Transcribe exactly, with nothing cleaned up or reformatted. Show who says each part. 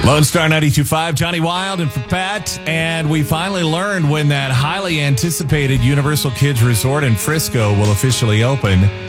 Speaker 1: Lone Star ninety-two point five, Johnny Wild and for Pat. And we finally learned when that highly anticipated Universal Kids Resort in Frisco will officially open.